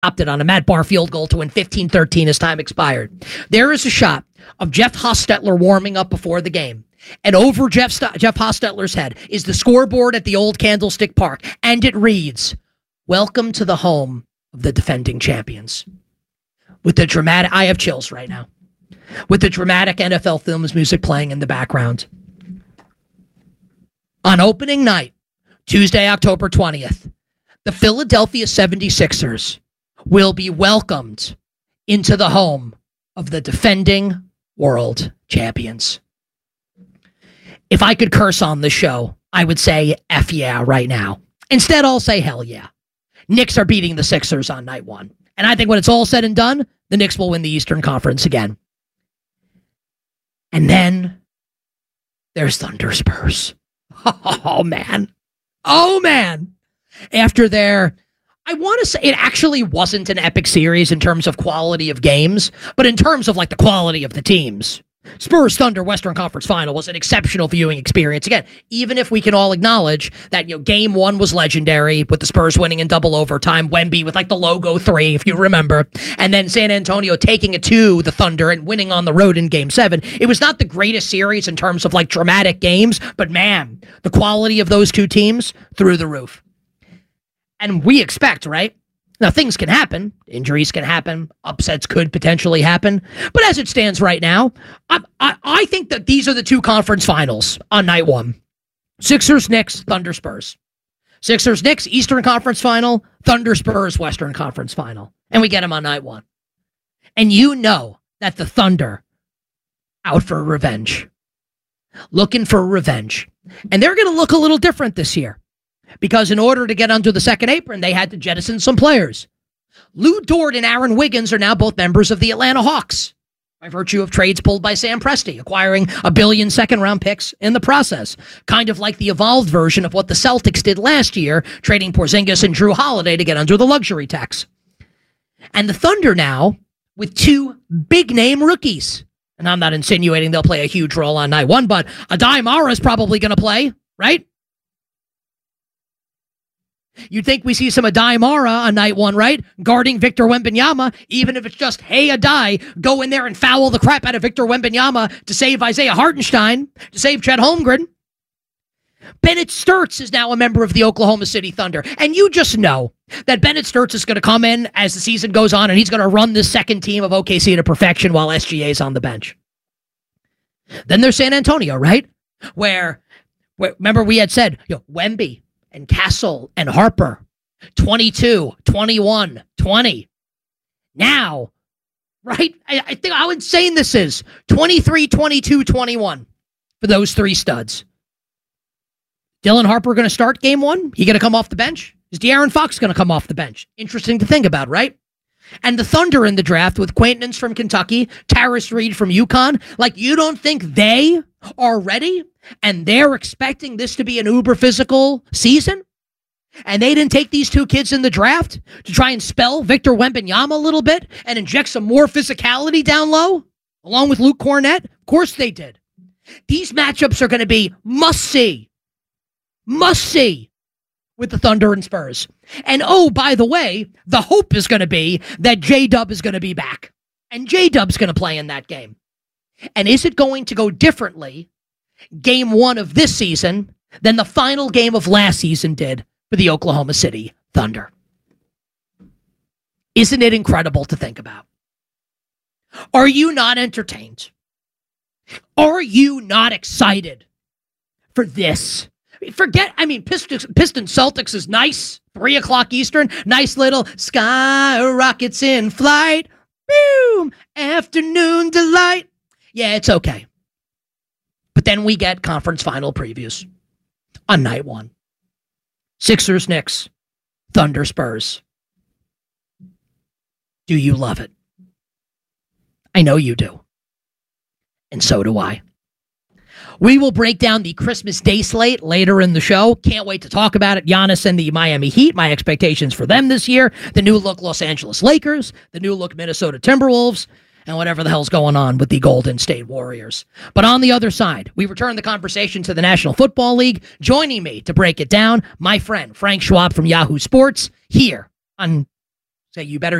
Opted on a Matt Barr field goal to win 15-13 as time expired. There is a shot of Jeff Hostetler warming up before the game. And over Jeff Hostetler's head is the scoreboard at the old Candlestick Park. And it reads, "Welcome to the home of the defending champions." With the dramatic, I have chills right now. With the dramatic NFL Films music playing in the background. On opening night, Tuesday, October 20th, the Philadelphia 76ers will be welcomed into the home of the defending world champions. If I could curse on the show, I would say F yeah right now. Instead, I'll say hell yeah. Knicks are beating the Sixers on night one. And I think when it's all said and done, the Knicks will win the Eastern Conference again. And then there's Thunder Spurs. Oh, man. Oh, man. After their, I want to say it actually wasn't an epic series in terms of quality of games, but in terms of like the quality of the teams. Spurs Thunder Western Conference Final was an exceptional viewing experience. Again, even if we can all acknowledge that, game one was legendary with the Spurs winning in double overtime, Wemby with like the logo 3, if you remember, and then San Antonio taking it to the Thunder and winning on the road in game 7. It was not the greatest series in terms of like dramatic games, but man, the quality of those two teams through the roof. And we expect, right? Now, things can happen. Injuries can happen. Upsets could potentially happen. But as it stands right now, I think that these are the two conference finals on night one. Sixers, Knicks, Thunder, Spurs. Sixers, Knicks, Eastern Conference Final. Thunder, Spurs, Western Conference Final. And we get them on night one. And you know that the Thunder out for revenge. Looking for revenge. And they're going to look a little different this year. Because in order to get under the second apron, they had to jettison some players. Lou Dort and Aaron Wiggins are now both members of the Atlanta Hawks by virtue of trades pulled by Sam Presti, acquiring $1 billion second-round picks in the process. Kind of like the evolved version of what the Celtics did last year, trading Porzingis and Drew Holiday to get under the luxury tax. And the Thunder now, with two big-name rookies. And I'm not insinuating they'll play a huge role on night one, but Adai Mara is probably going to play, right? You'd think we see some Adai Mara on night one, right? Guarding Victor Wembanyama, even if it's just, hey, Adai, go in there and foul the crap out of Victor Wembanyama to save Isaiah Hartenstein, to save Chet Holmgren. Bennett Sturts is now a member of the Oklahoma City Thunder. And you just know that Bennett Sturts is going to come in as the season goes on, and he's going to run this second team of OKC to perfection while SGA is on the bench. Then there's San Antonio, right? Where remember we had said, Wemby, and Castle and Harper, 22, 21, 20. Now, right? I think how insane this is. 23, 22, 21 for those three studs. Dylan Harper going to start game one? He going to come off the bench? Is De'Aaron Fox going to come off the bench? Interesting to think about, right? And the Thunder in the draft with Quaintance from Kentucky, Taris Reed from UConn. Like, you don't think they are ready? And they're expecting this to be an uber physical season? And they didn't take these two kids in the draft to try and spell Victor Wembanyama a little bit and inject some more physicality down low, along with Luke Cornett? Of course they did. These matchups are going to be must-see with the Thunder and Spurs. And oh, by the way, the hope is going to be that J-Dub is going to be back. And J-Dub's going to play in that game. And is it going to go differently, game one of this season, than the final game of last season did for the Oklahoma City Thunder? Isn't it incredible to think about? Are you not entertained? Are you not excited for this? Forget, Pistons Celtics is nice. 3 o'clock Eastern. Nice little sky rockets in flight. Boom! Afternoon delight. Yeah, it's okay. But then we get conference final previews on night one. Sixers, Knicks, Thunder, Spurs. Do you love it? I know you do. And so do I. We will break down the Christmas Day slate later in the show. Can't wait to talk about it. Giannis and the Miami Heat, my expectations for them this year. The new look Los Angeles Lakers, the new look Minnesota Timberwolves, and whatever the hell's going on with the Golden State Warriors. But on the other side, we return the conversation to the National Football League. Joining me to break it down, my friend Frank Schwab from Yahoo Sports, here on Say, you better